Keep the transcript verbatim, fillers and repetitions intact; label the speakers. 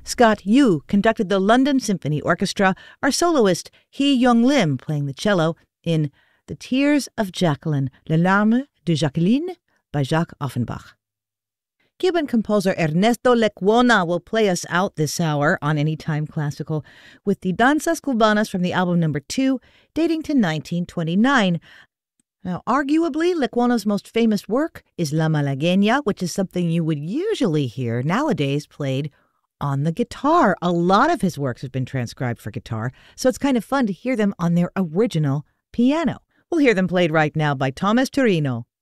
Speaker 1: Scott Yu conducted the London Symphony Orchestra, our soloist Hee Young Lim playing the cello in The Tears of Jacqueline, Les Larmes de Jacqueline by Jacques Offenbach. Cuban composer Ernesto Lecuona will play us out this hour on Anytime Classical with the Danzas Cubanas from the album number two, dating to nineteen twenty-nine. Now, arguably, Lecuona's most famous work is La Malagueña, which is something you would usually hear nowadays played on the guitar. A lot of his works have been transcribed for guitar, so it's kind of fun to hear them on their original piano. We'll hear them played right now by Thomas Turino.